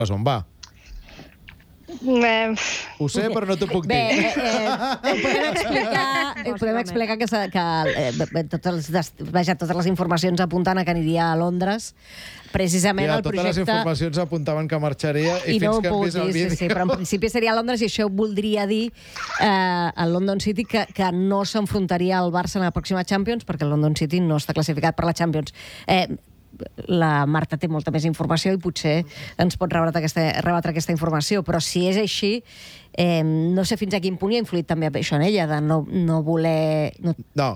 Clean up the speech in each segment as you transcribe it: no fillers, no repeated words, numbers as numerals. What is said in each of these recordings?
on va. Ho sé, però no t'ho puc dir. Podem explicar que totes les informacions apunten a que aniria a Londres, precisament el projecte... Totes les informacions apuntaven que marxaria i fins que hem vist el vídeo... Sí, però en principi seria a Londres i això voldria dir al London City que no s'enfrontaria al Barça en la pròxima Champions, perquè el London City no està classificat per la Champions. La Marta té molta més informació i potser ens pot rebatre aquesta informació, però si és així, no sé fins a quin punt hi ha influït també això en ella, de no voler... No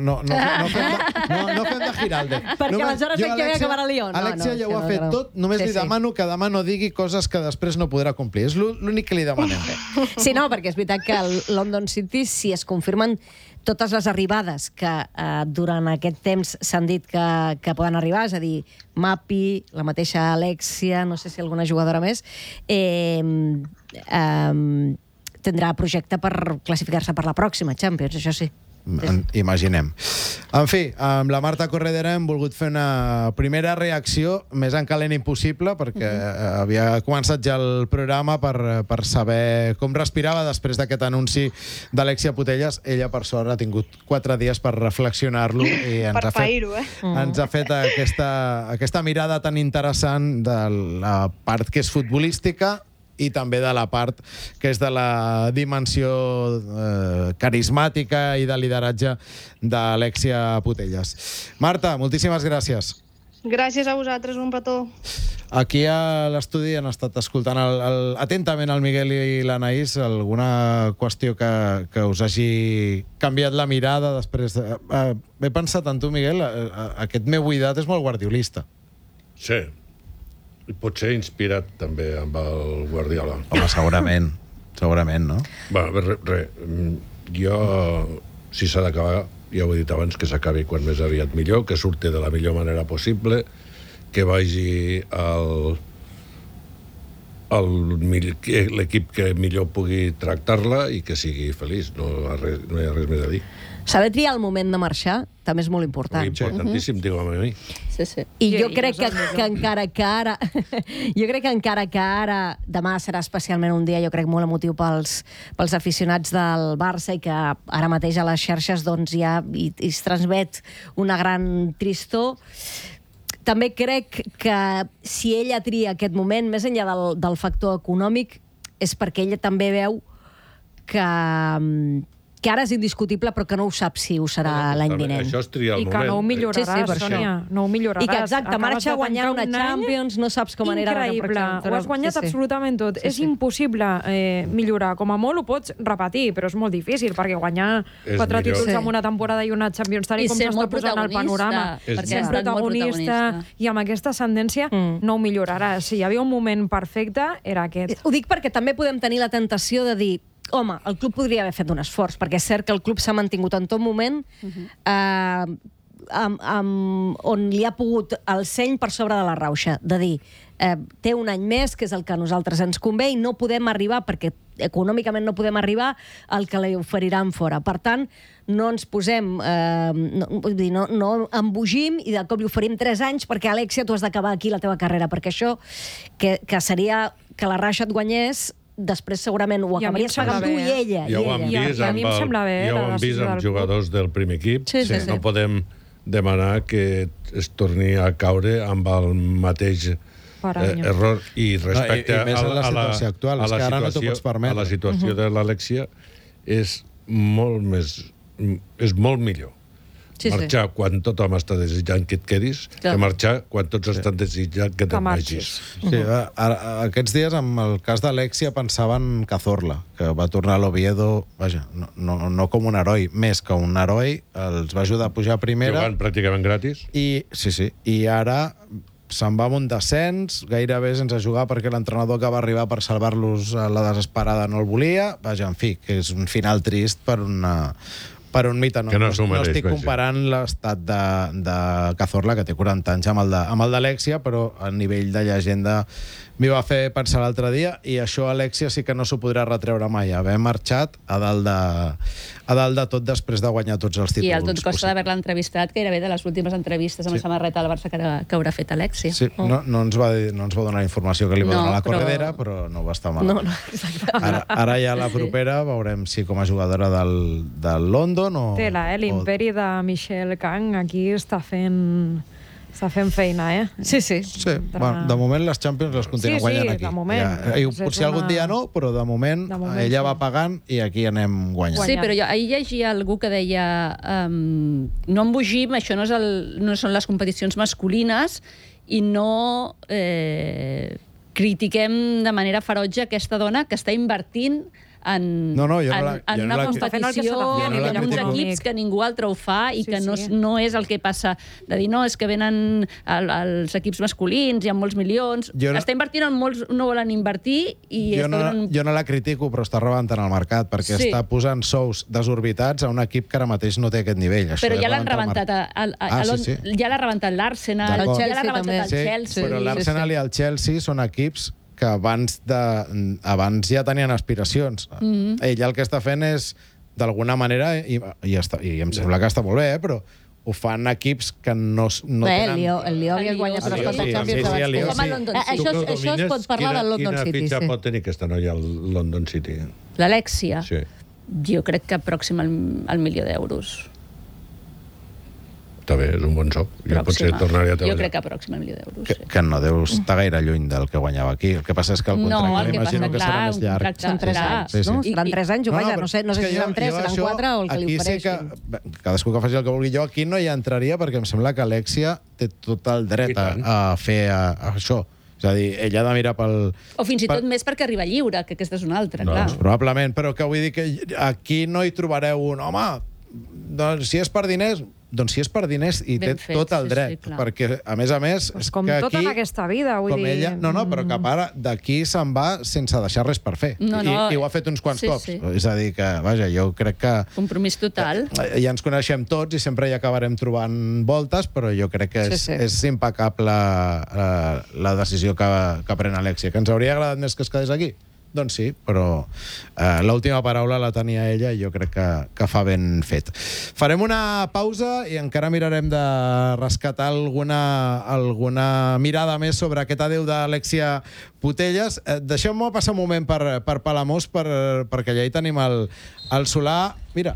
fem de Giralde. Perquè aleshores aquí ve acabar a Lyon. Alexia ja ho ha fet tot, només li demano que demà no digui coses que després no podrà complir. És l'únic que li demanem. Sí, no, perquè és veritat que el London City, si es confirmen totes les arribades que durant aquest temps s'han dit que poden arribar, és a dir, Mapi, la mateixa Alexia, no sé si alguna jugadora més, tindrà projecte per classificar-se per la pròxima Champions, això sí. Imaginem. En fi, amb la Marta Corredera hem volgut fer una primera reacció més en calent impossible, perquè havia començat ja el programa per saber com respirava després d'aquest anunci d'Alexia Putellas. Ella, per sort, ha tingut 4 dies per reflexionar-lo i ens ha fet aquesta mirada tan interessant de la part que és futbolística i també de la part que és de la dimensió carismàtica i de lideratge d'Alexia Putellas. Marta, moltíssimes gràcies. Gràcies a vosaltres, un petó. Aquí a l'estudi han estat escoltant atentament el Miguel i l'Anaïs. Alguna qüestió que us hagi canviat la mirada després? He pensat en tu, Miguel, aquest meu buidat és molt guardiolista. Sí. I potser inspirat també amb el Guardiola. Home, segurament, no? Jo, si s'ha d'acabar, ja ho he dit abans, que s'acabi quan més aviat millor, que surti de la millor manera possible, que vagi l'equip que millor pugui tractar-la i que sigui feliç. No hi ha res més a dir. Saber triar el moment de marxar també és molt important. Importantíssim, digue'm a mi. Sí. I jo crec que encara que ara demà serà especialment un dia, jo crec, molt emotiu pels aficionats del Barça i que ara mateix a les xarxes doncs ja es transmet una gran tristor. També crec que si ella tria aquest moment, més enllà del factor econòmic, és perquè ella també veu que ara és indiscutible, però que no ho sap si ho serà l'any vinent. Això és triar el moment. I que no ho milloraràs, Sònia. No ho milloraràs. I que, exacte, marxa guanyant una Champions, no saps com anirà la Increïble. Ho has guanyat absolutament tot. És impossible millorar. Com a molt ho pots repetir, però és molt difícil, perquè guanyar 4 títols en una temporada i una Champions, tal com s'està posant al panorama, ser protagonista i amb aquesta ascendència, no ho milloraràs. Si hi havia un moment perfecte, era aquest. Ho dic perquè també podem tenir la tentació de dir home, el club podria haver fet un esforç, perquè és cert que el club s'ha mantingut en tot moment on li ha pogut el seny per sobre de la rauxa, de dir, té un any més, que és el que a nosaltres ens convé, i no podem arribar, perquè econòmicament no podem arribar al que li oferiran fora. Per tant, no ens posem, no embogim i de cop li oferim 3 anys perquè, Alexia, tu has d'acabar aquí la teva carrera, perquè això, que seria que la Raixa et guanyés, després segurament ho acabaries pagant tu i ella. Ja ho hem vist amb jugadors del primer equip. No podem demanar que es torni a caure amb el mateix error i respecte a la situació actual. És que ara no t'ho pots permetre. A la situació de l'Alexia és molt millor marxar quan tothom està desitjant que et quedis que marxar quan tots estan desitjant que te'n vagis. Aquests dies, amb el cas d'Alexia, pensaven en Cazorla, que va tornar a l'Oviedo, vaja, no com un heroi, més que un heroi, els va ajudar a pujar a primera. Jugant pràcticament gratis. I ara se'n va amb un descens, gairebé sense jugar perquè l'entrenador que va arribar per salvar-los a la desesperada no el volia. Vaja, en fi, que és un final trist per un mite. No estic comparant l'estat de Cazorla, que té 40 anys, amb el d'Alexia, però a nivell de llegenda m'hi va fer pensar l'altre dia, i això Alexia sí que no s'ho podrà retreure mai, haver marxat a dalt de tot després de guanyar tots els títols. I el tot costa d'haver-la entrevistat gairebé de les últimes entrevistes amb la samarreta del Barça que haurà fet Alexia. Sí, no ens va donar informació que li va donar la Corredera, però no va estar malament. Ara ja la propera veurem si com a jugadora del London o... L'imperi de Michelle Kang aquí està fent feina, Sí. De moment les Champions les continuen guanyant aquí. Sí, de moment. Potser algun dia no, però de moment ella va pagant i aquí anem guanyant. Sí, però ahir llegia algú que deia no embogim, això no són les competicions masculines i no critiquem de manera ferotge aquesta dona que està invertint en una competició amb uns equips que ningú altre ho fa i que no és el que passa de dir, no, és que venen els equips masculins, hi ha molts milions, està invertint on molts no volen invertir i... Jo no la critico, però està rebentant el mercat, perquè està posant sous desorbitats a un equip que ara mateix no té aquest nivell. Però ja l'han rebentat ja l'ha rebentat l'Arsenal, ja l'ha rebentat el Chelsea. Però l'Arsenal i el Chelsea són equips que abans ja tenien aspiracions. Ella el que està fent és, d'alguna manera, i em sembla que està molt bé, però ho fan equips que no tenen... El Lyon ja guanya per estar a Champions. Això es pot parlar del London City. Quina fitxa pot tenir aquesta noia al London City? L'Alexia? Sí. Jo crec que pròxim al $1.000.000. Està bé, és un bon sou. Jo potser tornaria a treballar. Jo crec que pròxim al $1.000. Que no deu estar gaire lluny del que guanyava aquí. El que passa és que el contracte m'imagino que serà més llarg. Són 3 anys, no? Seran 3 anys, no sé si seran 3, seran 4 o el que li ofereixin. Cadascú que faci el que vulgui. Jo aquí no hi entraria perquè em sembla que Alexia té tot el dret a fer això. És a dir, ella ha de mirar pel... O fins i tot més perquè arriba lliure, que aquesta és una altra, clar. Probablement, però que vull dir que aquí no hi trobareu un home, doncs si és per diners... Doncs si és per diners i té tot el dret, perquè, a més, és com que tot en aquesta vida, vull dir... No, però que para d'aquí se'n va sense deixar res per fer. I ho ha fet uns quants cops. És a dir, que, vaja, jo crec que... Compromís total. Ja ens coneixem tots i sempre hi acabarem trobant voltes, però jo crec que és impecable la decisió que pren Alexia. Que ens hauria agradat més que es quedés aquí? Doncs sí, però l'última paraula la tenia ella i jo crec que fa ben fet. Farem una pausa i encara mirarem de rescatar alguna mirada més sobre aquest adeu d'Alexia Putellas. Deixeu-me passar un moment per Palamós, perquè allà hi tenim el Solà. Mira,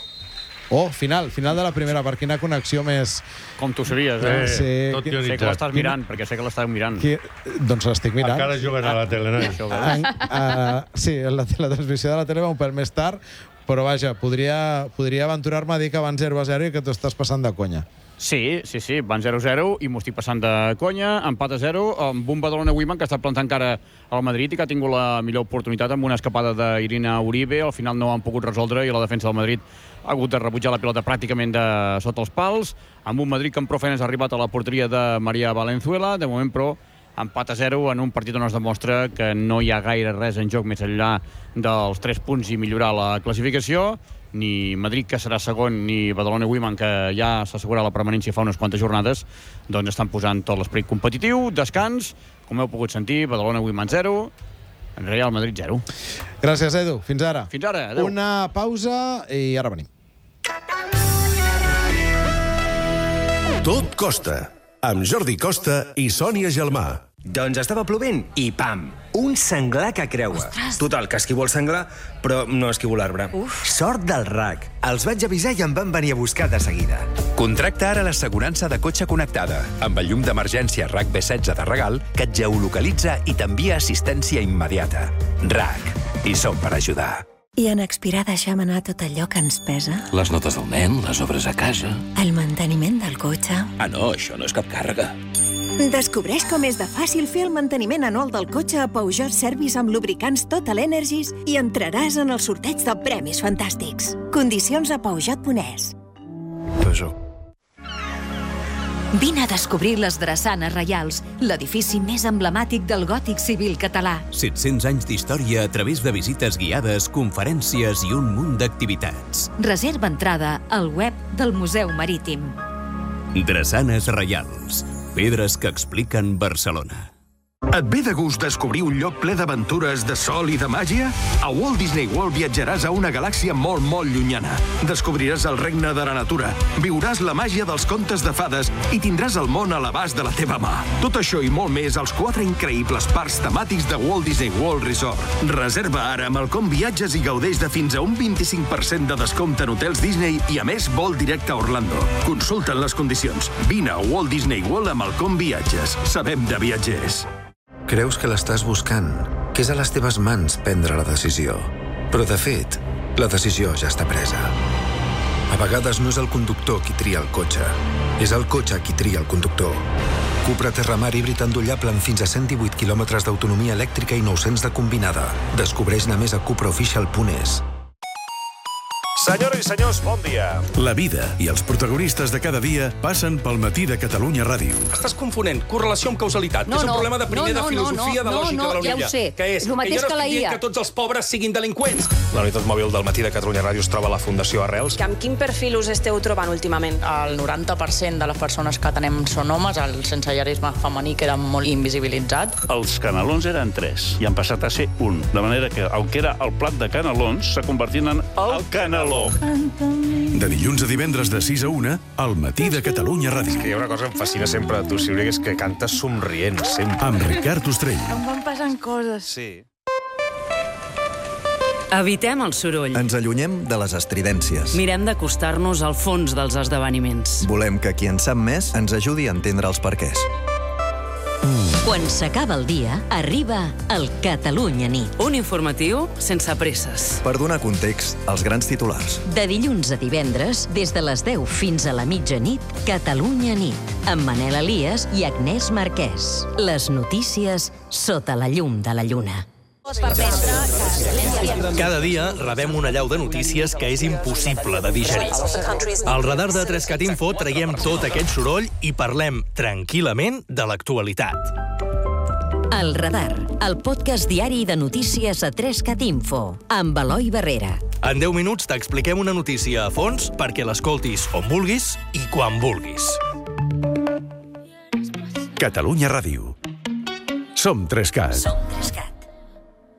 final de la primera part. Quina connexió més... Com tu sabies, eh? Sé que l'estàs mirant, perquè sé que l'estàs mirant. Doncs l'estic mirant. Encara juguen a la tele, no? Sí, la transmissió de la tele va un pèl més tard, però vaja, podria aventurar-me a dir que van 0-0 i que t'ho estàs passant de conya. Sí, van 0-0 i m'ho estic passant de conya, empat a 0, amb un Badalona Women que està plantant cara al Madrid i que ha tingut la millor oportunitat amb una escapada d'Irina Uribe. Al final no han pogut resoldre i la defensa del Madrid ha hagut de rebutjar la pilota pràcticament de sota els pals, amb un Madrid que amb prou feines ha arribat a la porteria de Maria Valenzuela. De moment, però, empat a 0 en un partit on es demostra que no hi ha gaire res en joc més enllà dels 3 punts i millorar la classificació. Ni Madrid, que serà segon, ni Badalona Women, que ja s'ha assegurat la permanència fa unes quantes jornades, doncs estan posant tot l'esperit competitiu. Descans, com heu pogut sentir, Badalona Women 0, Real Madrid 0. Gràcies, Edu. Fins ara. Fins ara, adeu. Una pausa i ara venim. Tot Costa, amb Jordi Costa i Sònia Gelmà. Doncs estava plovent i pam! Un senglar que creua. Ostres. Total, que esquivo el senglar, però no esquivo l'arbre. Sort del RAC. Els vaig avisar i em van venir a buscar de seguida. Contracta ara l'assegurança de cotxe connectada, amb el llum d'emergència RAC B16 de regal, que et geolocalitza i t'envia assistència immediata. RAC. I som per ajudar. I en Expirar deixam anar tot allò que ens pesa? Les notes del nen, les obres a casa... El manteniment del cotxe... Ah, no, això no és cap càrrega. Descobreix com és de fàcil fer el manteniment anual del cotxe a Peugeot Service amb lubricants Total Energies i entraràs en el sorteig de premis fantàstics. Condicions a Peugeot.es. Peugeot. Vine a descobrir les Drassanes Reials, l'edifici més emblemàtic del gòtic civil català. 700 anys d'història a través de visites guiades, conferències i un munt d'activitats. Reserva entrada al web del Museu Marítim. Drassanes Reials. Pedres que expliquen Barcelona. Et ve de gust descobrir un lloc ple d'aventures, de sol i de màgia? A Walt Disney World viatjaràs a una galàxia molt, molt llunyana. Descobriràs el regne de la natura, viuràs la màgia dels contes de fades i tindràs el món a l'abast de la teva mà. Tot això i molt més als 4 increïbles parcs temàtics de Walt Disney World Resort. Reserva ara amb el Com Viatges i gaudeix de fins a un 25% de descompte en hotels Disney i, a més, vol directe a Orlando. Consulta'n les condicions. Vine a Walt Disney World amb el Com Viatges. Sabem de viatgers. Creus que l'estàs buscant, que és a les teves mans prendre la decisió. Però, de fet, la decisió ja està presa. A vegades no és el conductor qui tria el cotxe, és el cotxe qui tria el conductor. Cupra Terramar híbrid endollable amb fins a 118 km d'autonomia elèctrica i 900 de combinada. Descobreix-ne més a cupraofficial.es. Senyores i senyors, bon dia. La vida i els protagonistes de cada dia passen pel Matí de Catalunya Ràdio. Estàs confonent correlació amb causalitat, que és un problema de primer de filosofia de lògica de la Unió. Ja ho sé. Que és, el mateix que jo no estic dient que tots els pobres siguin delinqüents. La unitat mòbil del Matí de Catalunya Ràdio es troba a la Fundació Arrels. Amb quin perfil us esteu trobant últimament? El 90% de les persones que tenem són homes, el sensellarisme femení queda molt invisibilitzat. Els canelons eren 3 i han passat a ser 1. De manera que el que era el plat de canelons s'ha convertit en el caneló. De dilluns a divendres de 6 a 1, al Matí de Catalunya Ràdio. És que hi ha una cosa que em fascina sempre de tu, Sílvia, que és que cantes somrient, sempre. Amb Ricard Ostrell. Em van passant coses. Sí. Evitem el soroll. Ens allunyem de les estridències. Mirem d'acostar-nos al fons dels esdeveniments. Volem que qui en sap més ens ajudi a entendre els perquès. Quan s'acaba el dia, arriba el Catalunya Nit. Un informatiu sense presses. Per donar context als grans titulars. De dilluns a divendres, des de les 10 fins a la mitjanit, Catalunya Nit, amb Manel Elias i Agnès Marquès. Les notícies sota la llum de la lluna. Cada dia rebem una allau de notícies que és impossible de digerir. Al radar de 3CAT Info traiem tot aquest soroll i parlem tranquil·lament de l'actualitat. El Radar, el podcast diari de notícies a 3CAT Info, amb Eloi Barrera. En 10 minuts t'expliquem una notícia a fons perquè l'escoltis on vulguis i quan vulguis. Catalunya Ràdio. Som 3CAT. Som 3CAT.